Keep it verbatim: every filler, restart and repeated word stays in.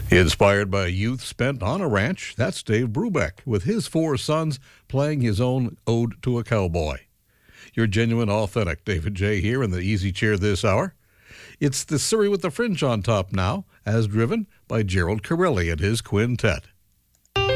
Inspired by youth spent on a ranch, that's Dave Brubeck, with his four sons playing his own ode to a cowboy. Your genuine, authentic David J. here in the easy chair this hour. It's the Surrey with the Fringe on top now, as driven by Gerald Corelli and his quintet.